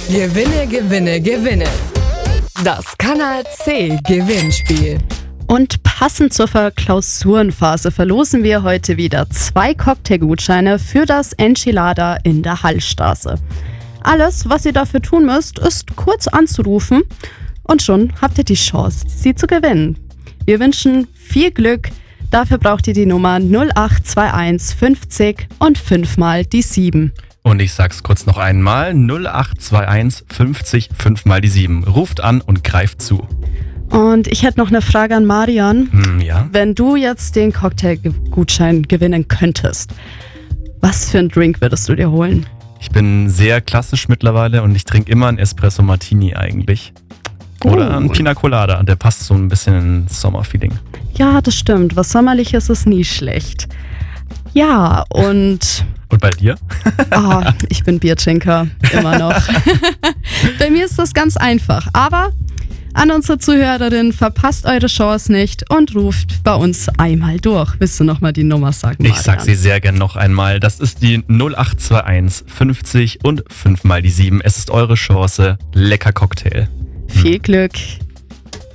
Gewinne, gewinne, gewinne. Das Kanal C Gewinnspiel. Und passend zur Klausurenphase verlosen wir heute wieder 2 Cocktailgutscheine für das Enchilada in der Hallstraße. Alles, was ihr dafür tun müsst, ist kurz anzurufen und schon habt ihr die Chance, sie zu gewinnen. Wir wünschen viel Glück. Dafür braucht ihr die Nummer 0821 50 und 5 mal die 7. Und ich sag's kurz noch einmal, 0821 50 5 mal die 7. Ruft an und greift zu. Und ich hätte noch eine Frage an Marian. Ja? Wenn du jetzt den Cocktailgutschein gewinnen könntest, was für einen Drink würdest du dir holen? Ich bin sehr klassisch mittlerweile und ich trinke immer einen Espresso Martini eigentlich. Oder einen Pina Colada, der passt so ein bisschen ins Sommerfeeling. Ja, das stimmt. Was Sommerliches ist nie schlecht. Ja, und... Und bei dir? Oh, ich bin Biertrinker, immer noch. Bei mir ist das ganz einfach. Aber an unsere Zuhörerin, verpasst eure Chance nicht und ruft bei uns einmal durch. Willst du nochmal die Nummer sagen, Marian? Ich sag sie sehr gern noch einmal. Das ist die 0821 50 und 5 mal die 7. Es ist eure Chance. Lecker Cocktail. Viel Glück.